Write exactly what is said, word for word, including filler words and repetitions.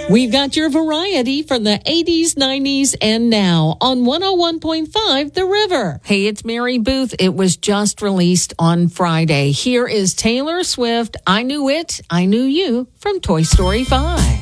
We've got your variety from the eighties, nineties, and now on one oh one point five The River. Hey, it's Mary Booth. It was just released on Friday. Here is Taylor Swift, I Knew It, I Knew You from Toy Story five.